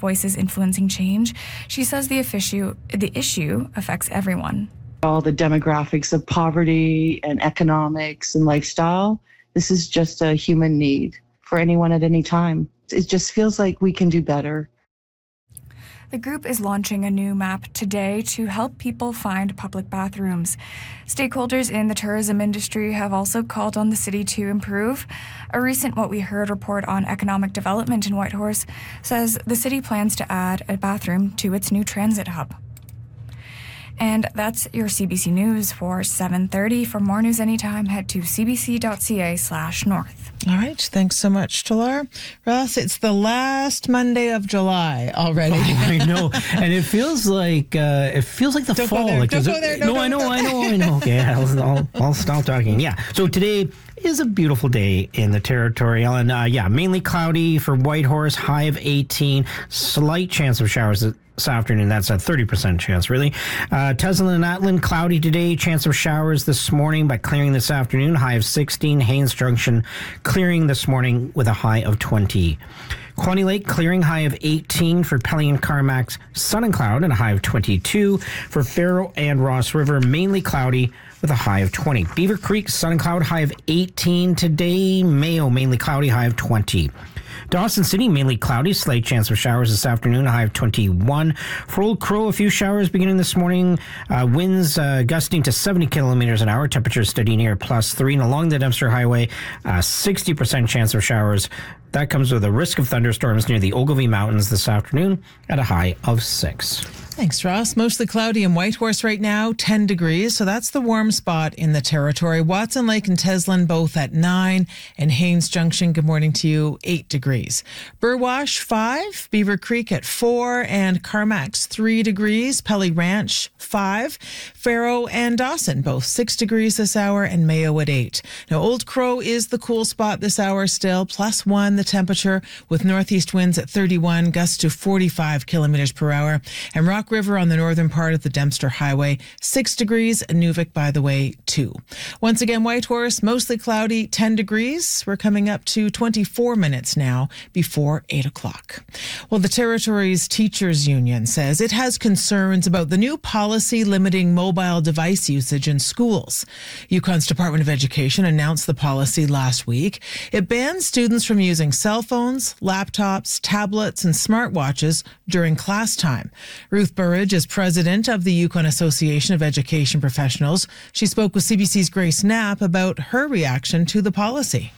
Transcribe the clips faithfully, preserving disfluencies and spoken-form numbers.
voices influencing change. She says the issue, the issue affects everyone. All the demographics of poverty and economics and lifestyle, this is just a human need for anyone at any time. It just feels like we can do better. The group is launching a new map today to help people find public bathrooms. Stakeholders in the tourism industry have also called on the city to improve. A recent What We Heard report on economic development in Whitehorse says the city plans to add a bathroom to its new transit hub. And that's your C B C News for seven thirty. For more news anytime, head to cbc.ca slash north. All right. Thanks so much, Talar. Ross, it's the last Monday of July already. Oh, I know. And it feels like uh, it feels like the Don't fall. Go there. Like Don't go it, there. No, no, no, I know, no. I know, I know. Okay, I'll, I'll, I'll stop talking. Yeah. So today is a beautiful day in the Territory, Ellen. Uh, yeah, mainly cloudy for Whitehorse, high of eighteen. Slight chance of showers this afternoon. That's a thirty percent chance, really. Uh, Teslin and Atlan, cloudy today. Chance of showers this morning, but clearing this afternoon. High of sixteen. Haines Junction, clearing this morning with a high of twenty. Quaney Lake, clearing, high of eighteen. For Pelly and Carmack's, sun and cloud and a high of twenty-two. For Farrow and Ross River, mainly cloudy with a high of twenty. Beaver Creek, sun and cloud, high of eighteen today. Mayo, mainly cloudy, high of twenty. Dawson City, mainly cloudy, slight chance of showers this afternoon, a high of twenty-one. For Old Crow, a few showers beginning this morning. Uh, winds uh, gusting to seventy kilometers an hour. Temperature steady near plus three. And along the Dempster Highway, uh, sixty percent chance of showers. That comes with a risk of thunderstorms near the Ogilvie Mountains this afternoon at a high of six. Thanks, Ross. Mostly cloudy in Whitehorse right now, ten degrees. So that's the warm spot in the Territory. Watson Lake and Teslin both at nine. And Haines Junction, good morning to you, eight degrees. Burwash, five. Beaver Creek at four. And Carmack's, three degrees. Pelly Ranch, five. Farrow and Dawson, both six degrees this hour. And Mayo at eight. Now, Old Crow is the cool spot this hour still, plus one the temperature, with northeast winds at thirty-one, gusts to forty-five kilometers per hour. And Rock River on the northern part of the Dempster Highway, six degrees. Nuvik, by the way, two. Once again, Whitehorse, mostly cloudy, ten degrees. We're coming up to twenty-four minutes now before eight o'clock. Well, the Territory's Teachers Union says it has concerns about the new policy limiting mobile device usage in schools. Yukon's Department of Education announced the policy last week. It bans students from using cell phones, laptops, tablets, and smartwatches during class time. Ruth Burridge is president of the Yukon Association of Education Professionals. She spoke with C B C's Grace Knapp about her reaction to the policy.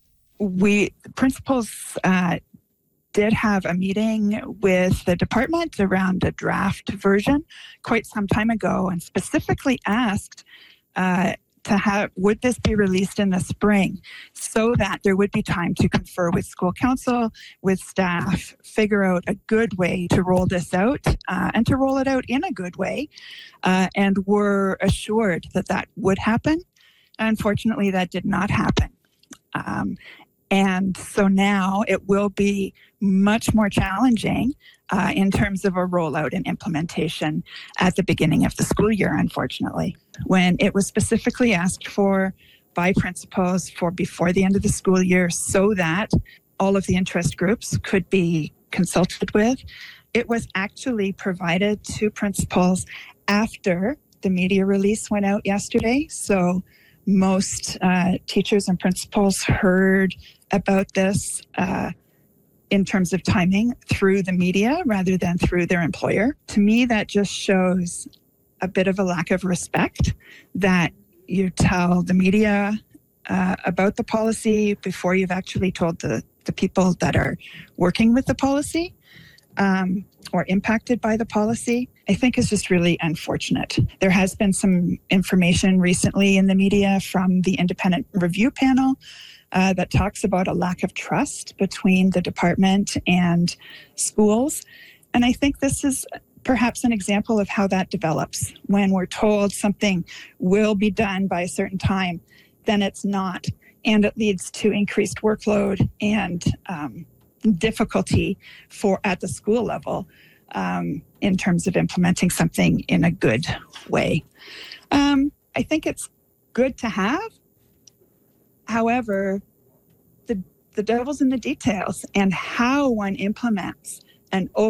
We principals uh, did have a meeting with the department around a draft version quite some time ago, and specifically asked uh, to have, would this be released in the spring so that there would be time to confer with school council, with staff, figure out a good way to roll this out uh, and to roll it out in a good way. Uh, and were assured that that would happen. Unfortunately, that did not happen. Um, and so now it will be much more challenging uh, in terms of a rollout and implementation at the beginning of the school year, unfortunately. When it was specifically asked for by principals for before the end of the school year so that all of the interest groups could be consulted with, it was actually provided to principals after the media release went out yesterday. So most uh, teachers and principals heard about this uh, in terms of timing through the media rather than through their employer. To me, that just shows a bit of a lack of respect that you tell the media uh, about the policy before you've actually told the, the people that are working with the policy um, or impacted by the policy. I think is just really unfortunate. There has been some information recently in the media from the independent review panel uh, that talks about a lack of trust between the department and schools. And I think this is perhaps an example of how that develops. When we're told something will be done by a certain time, then it's not. And it leads to increased workload and um, difficulty for at the school level um, in terms of implementing something in a good way. Um, I think it's good to have. However, the, the devil's in the details, and how one implements an